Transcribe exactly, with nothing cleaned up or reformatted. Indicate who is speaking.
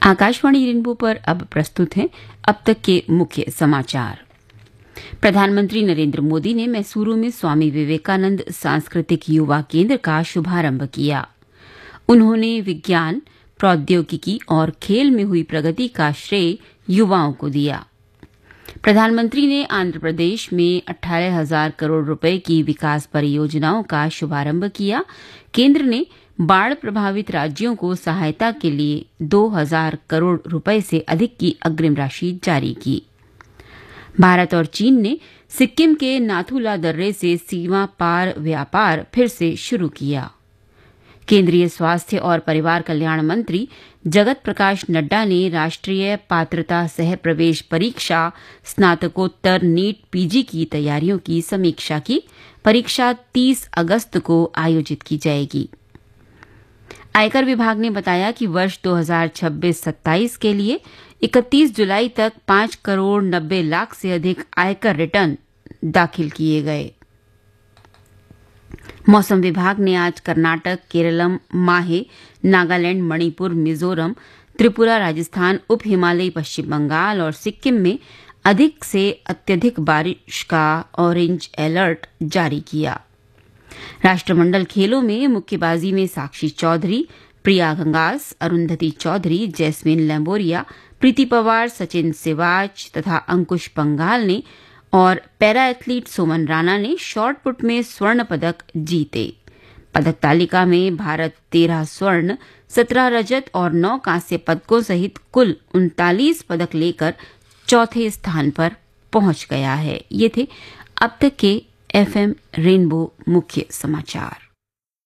Speaker 1: Akashvani rainbow पर अब प्रस्तुत हैं अब तक के मुख्य समाचार। प्रधानमंत्री नरेंद्र मोदी ने मैसूरू में स्वामी विवेकानंद सांस्कृतिक युवा केंद्र का शुभारंभ किया। उन्होंने विज्ञान, प्रौद्योगिकी और खेल में हुई प्रगति का श्रेय युवाओं को दिया। प्रधानमंत्री ने आंध्र प्रदेश में अठारह हजार करोड़ रुपए की विकास परियोजनाओं का शुभारंभ किया। केंद्र ने बाढ़ प्रभावित राज्यों को सहायता के लिए दो हजार करोड़ रुपए से अधिक की अग्रिम राशि जारी की। भारत और चीन ने सिक्किम के नाथुला दर्रे से सीमा पार व्यापार फिर से शुरू किया। केंद्रीय स्वास्थ्य और परिवार कल्याण मंत्री जगत प्रकाश नड्डा ने राष्ट्रीय पात्रता सह प्रवेश परीक्षा स्नातकोत्तर नीट पीजी की तैयारियों की समीक्षा की। परीक्षा तीस अगस्त को आयोजित की जाएगी। आयकर विभाग ने बताया कि वर्ष दो हजार छब्बीस सत्ताईस के लिए इकतीस जुलाई तक पांच करोड़ नब्बे लाख से अधिक आयकर रिटर्न दाखिल किए गए। मौसम विभाग ने आज कर्नाटक, केरलम, माहे, नागालैंड, मणिपुर, मिजोरम, त्रिपुरा, राजस्थान, उप हिमालयी पश्चिम बंगाल और सिक्किम में अधिक से अत्यधिक बारिश का ऑरेंज अलर्ट जारी किया। राष्ट्रमंडल खेलों में मुक्केबाजी में साक्षी चौधरी, प्रिया गंगास, अरुंधति चौधरी, जैस्मिन लैम्बोरिया, प्रीति पवार, सचिन सिवाच तथा अंकुश पंघाल ने और पैरा एथलीट सोमन राणा ने शॉटपुट में स्वर्ण पदक जीते। पदक तालिका में भारत तेरह स्वर्ण, सत्रह रजत और नौ कांस्य पदकों सहित कुल उनतालीस पदक लेकर चौथे स्थान पर पहुंच गया है। ये थे अब तक के एफएम रेनबो मुख्य समाचार।